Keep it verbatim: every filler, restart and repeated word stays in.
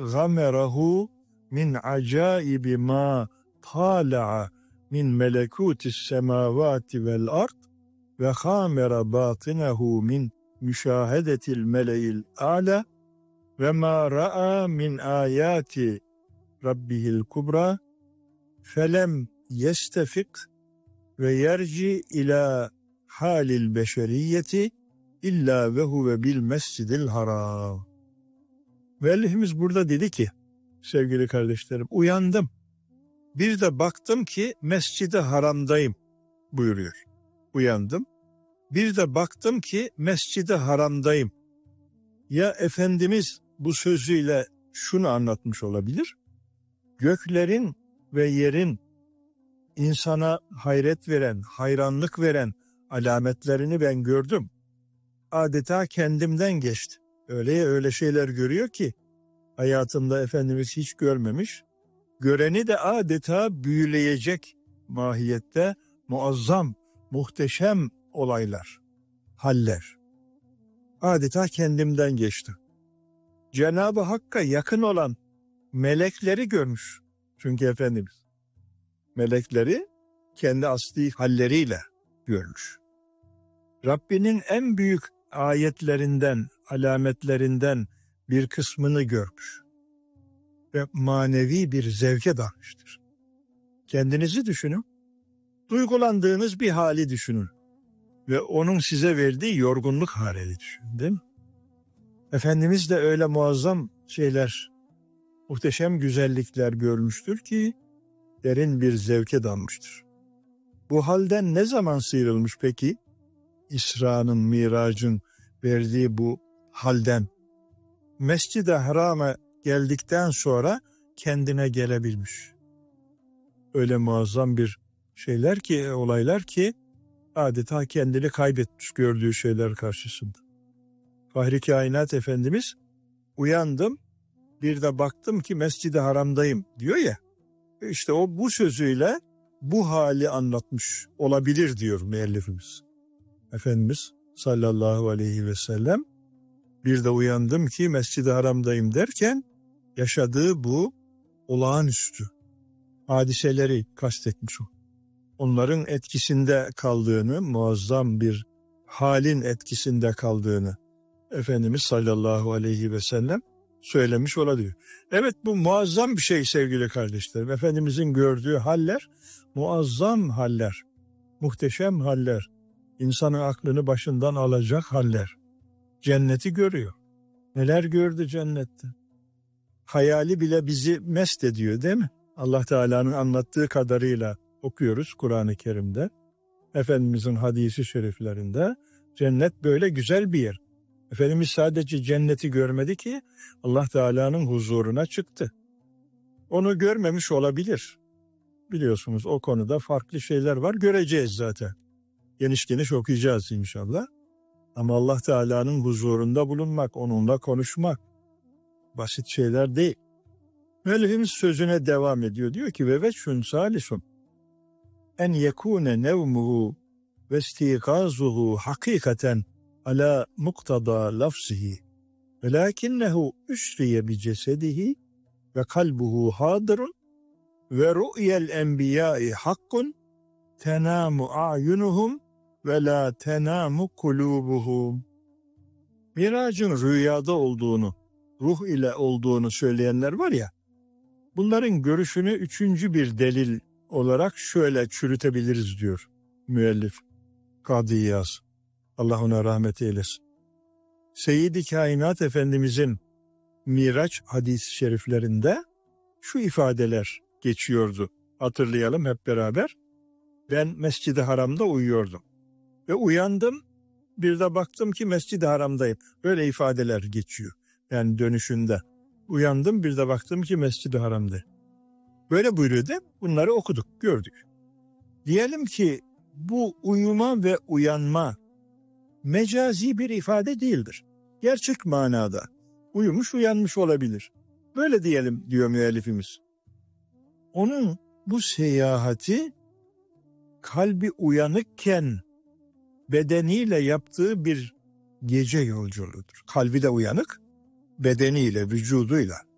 gamerahu min acaibi ma tala'a min melekutis semavati vel ard ve hamera batinehu min müşahedetil mele'il a'la ve ma ra'a min ayati rabbihil kubra felem yestefik ve yerci ila halil beşeriyeti illa ve huve bil mescidil haram. Müellifimiz burada dedi ki, sevgili kardeşlerim, uyandım. Bir de baktım ki Mescid-i Haram'dayım buyuruyor. Uyandım. Bir de baktım ki Mescid-i Haram'dayım. Ya Efendimiz bu sözüyle şunu anlatmış olabilir. Göklerin ve yerin insana hayret veren, hayranlık veren alametlerini ben gördüm. Adeta kendimden geçti. Öyle öyle şeyler görüyor ki hayatında Efendimiz hiç görmemiş. Göreni de adeta büyüleyecek mahiyette muazzam, muhteşem olaylar, haller. Adeta kendimden geçti. Cenab-ı Hakk'a yakın olan melekleri görmüş. Çünkü Efendimiz melekleri kendi asli halleriyle görmüş. Rabbinin en büyük ayetlerinden, alametlerinden bir kısmını görmüş. Ve manevi bir zevke dalmıştır. Kendinizi düşünün. Duygulandığınız bir hali düşünün. Ve onun size verdiği yorgunluk halini düşünün, değil mi? Efendimiz de öyle muazzam şeyler, muhteşem güzellikler görmüştür ki derin bir zevke dalmıştır. Bu halden ne zaman sıyrılmış peki? İsra'nın, Mirac'ın verdiği bu halden. Mescid-i Haram'a geldikten sonra kendine gelebilmiş. Öyle muazzam bir şeyler ki, olaylar ki adeta kendini kaybetmiş gördüğü şeyler karşısında. Fahri Kainat Efendimiz uyandım, bir de baktım ki Mescid-i Haram'dayım diyor ya. İşte o bu sözüyle bu hali anlatmış olabilir diyor müellifimiz. Efendimiz sallallahu aleyhi ve sellem bir de uyandım ki Mescid-i Haram'dayım derken yaşadığı bu olağanüstü hadiseleri kastetmiş o. Onların etkisinde kaldığını, muazzam bir halin etkisinde kaldığını Efendimiz sallallahu aleyhi ve sellem söylemiş olabilir. Evet, bu muazzam bir şey sevgili kardeşlerim. Efendimizin gördüğü haller muazzam haller, muhteşem haller, insanın aklını başından alacak haller. Cenneti görüyor. Neler gördü cennette? Hayali bile bizi mest ediyor, değil mi? Allah Teala'nın anlattığı kadarıyla okuyoruz Kur'an-ı Kerim'de. Efendimizin hadisi şeriflerinde cennet böyle güzel bir yer. Efendimiz sadece cenneti görmedi ki Allah Teala'nın huzuruna çıktı. Onu görmemiş olabilir. Biliyorsunuz o konuda farklı şeyler var. Göreceğiz zaten. Geniş geniş okuyacağız inşallah. Ama Allah Teala'nın huzurunda bulunmak, onunla konuşmak basit şeyler değil. Müellifimiz sözüne devam ediyor. Diyor ki ve veçhun salisun en yekune nevmuhu ve istikazuhu hakikaten ala muktada lafzihi velakinnehu üsriye bi cesedihi ve kalbuhu hadirun ve ru'yel enbiyai hakkun tenamu a'yunuhum ve la tenamu kulubuhum. Miracın rüyada olduğunu, ruh ile olduğunu söyleyenler var ya, bunların görüşünü üçüncü bir delil olarak şöyle çürütebiliriz diyor müellif Kadı İyaz. Allah ona rahmet eylesin. Seyyid-i Kainat Efendimizin Miraç hadis-i şeriflerinde şu ifadeler geçiyordu. Hatırlayalım hep beraber. Ben Mescid-i Haram'da uyuyordum. Ve uyandım, bir de baktım ki Mescid-i Haram'dayım. Böyle ifadeler geçiyor. Yani dönüşünde. Uyandım, bir de baktım ki Mescid-i Haram'dayım. Böyle buyuruyor da bunları okuduk, gördük. Diyelim ki bu uyuma ve uyanma mecazi bir ifade değildir. Gerçek manada uyumuş uyanmış olabilir. Böyle diyelim diyor müellifimiz. Onun bu seyahati kalbi uyanıkken bedeniyle yaptığı bir gece yolculuğudur. Kalbi de uyanık, bedeniyle, vücuduyla.